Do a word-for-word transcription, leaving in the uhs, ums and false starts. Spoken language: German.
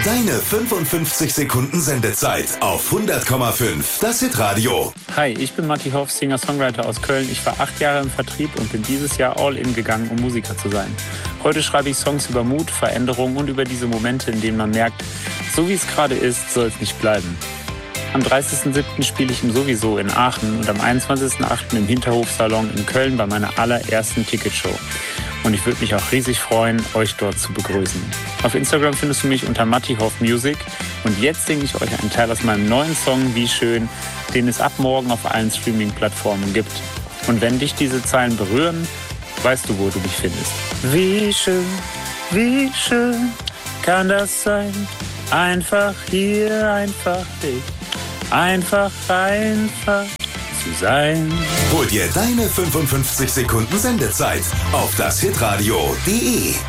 Deine fünfundfünfzig Sekunden Sendezeit auf hundert Komma fünf. Das Hitradio. Hi, ich bin Matti Hoff, Singer-Songwriter aus Köln. Ich war acht Jahre im Vertrieb und bin dieses Jahr all in gegangen, um Musiker zu sein. Heute schreibe ich Songs über Mut, Veränderung und über diese Momente, in denen man merkt, so wie es gerade ist, soll es nicht bleiben. Am dreißigsten siebten spiele ich im Sowieso in Aachen und am einundzwanzigsten achten im Hinterhofsalon in Köln bei meiner allerersten Ticketshow. Und ich würde mich auch riesig freuen, euch dort zu begrüßen. Auf Instagram findest du mich unter Matti Hoff Music. Und jetzt singe ich euch einen Teil aus meinem neuen Song Wie schön, den es ab morgen auf allen Streaming-Plattformen gibt. Und wenn dich diese Zeilen berühren, weißt du, wo du mich findest. Wie schön, wie schön kann das sein? Einfach hier, einfach dich. Einfach, einfach zu sein. Hol dir deine fünfundfünfzig Sekunden Sendezeit auf das hitradio punkt de.